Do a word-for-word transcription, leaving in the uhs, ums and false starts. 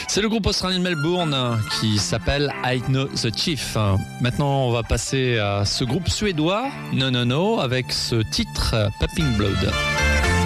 C'est le groupe australien de Melbourne qui s'appelle I Know the Chief. Maintenant, on va passer à ce groupe suédois, No No No, avec ce titre Popping Blood.